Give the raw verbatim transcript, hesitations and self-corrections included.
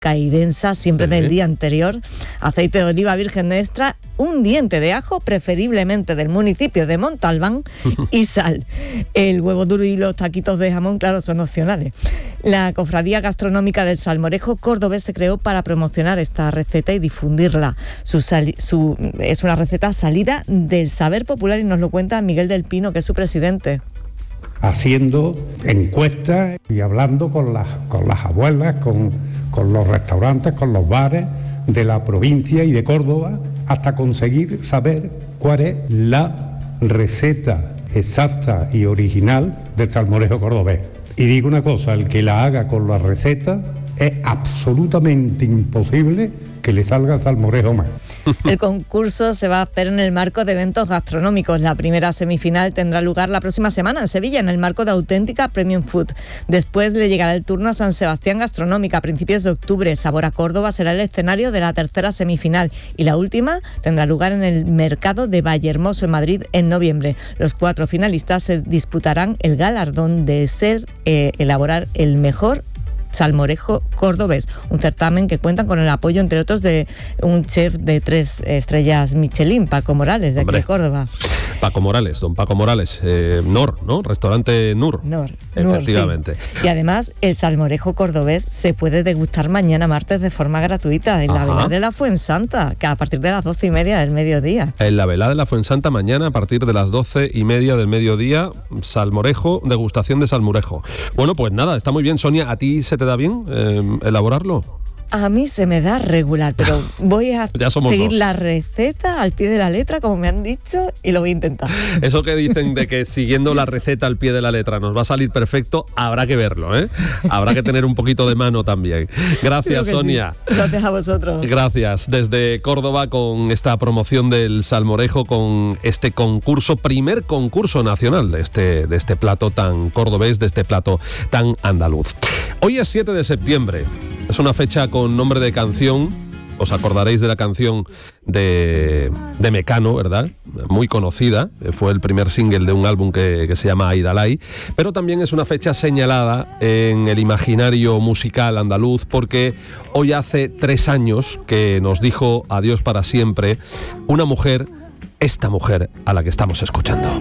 y densa, siempre Sí. del día anterior, aceite de oliva virgen extra, un diente de ajo, preferiblemente del municipio de Montalbán, y sal. El huevo duro y los taquitos de jamón, claro, son opcionales. La Cofradía Gastronómica del Salmorejo cordobés se creó para promocionar esta receta y difundirla. Su sali- su, es una receta salida del saber popular y nos lo cuenta Miguel del Pino, que es su presidente. Haciendo encuestas y hablando con las, con las abuelas, con, con los restaurantes, con los bares de la provincia y de Córdoba, hasta conseguir saber cuál es la receta exacta y original del salmorejo cordobés. Y digo una cosa, el que la haga con la receta es absolutamente imposible que le salga salmorejo mal. El concurso se va a hacer en el marco de eventos gastronómicos. La primera semifinal tendrá lugar la próxima semana en Sevilla, en el marco de Auténtica Premium Food. Después le llegará el turno a San Sebastián Gastronómica a principios de octubre. Sabor a Córdoba será el escenario de la tercera semifinal y la última tendrá lugar en el mercado de Vallehermoso en Madrid en noviembre. Los cuatro finalistas se disputarán el galardón de ser eh, elaborar el mejor salmorejo cordobés, un certamen que cuentan con el apoyo, entre otros, de un chef de tres estrellas Michelin, Paco Morales, de aquí Hombre. de Córdoba. Paco Morales, don Paco Morales, eh, Nor, ¿no? Restaurante Nur. Nor, Efectivamente. Nor, sí. Y además, el salmorejo cordobés se puede degustar mañana martes de forma gratuita en la Ajá. vela de la Fuensanta, que a partir de las doce y media del mediodía. En la velada de la Fuensanta mañana a partir de las doce y media del mediodía, salmorejo, degustación de salmorejo. Bueno, pues nada, está muy bien. Sonia, ¿a ti se te da bien eh, elaborarlo? A mí se me da regular, pero voy a Ya somos seguir dos. la receta al pie de la letra, como me han dicho, y lo voy a intentar. Eso que dicen de que siguiendo la receta al pie de la letra nos va a salir perfecto, habrá que verlo, ¿eh? Habrá que tener un poquito de mano también. Gracias, Creo que Sonia. sí. Gracias a vosotros. Gracias. Desde Córdoba con esta promoción del salmorejo, con este concurso, primer concurso nacional de este, de este plato tan cordobés, de este plato tan andaluz. Hoy es siete de septiembre. Es una fecha con nombre de canción. Os acordaréis de la canción de, de Mecano, ¿verdad? Muy conocida. Fue el primer single de un álbum que, que se llama Aidalay. Pero también es una fecha señalada en el imaginario musical andaluz porque hoy hace tres años que nos dijo adiós para siempre una mujer, esta mujer a la que estamos escuchando.